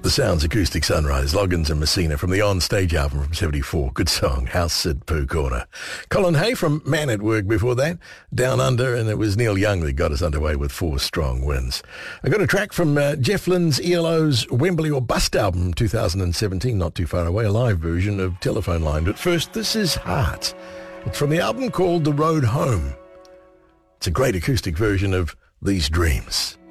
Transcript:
The Sounds Acoustic Sunrise, Loggins and Messina from the On-Stage album from 74. Good song, House Sid Pooh Corner. Colin Hay from Man at Work before that, Down Under, and it was Neil Young that got us underway with 4 strong wins. I got a track from Jeff Lynne's ELO's Wembley or Bust album 2017, not too far away, a live version of Telephone Line. But first, this is Heart. It's from the album called The Road Home. It's a great acoustic version of These Dreams.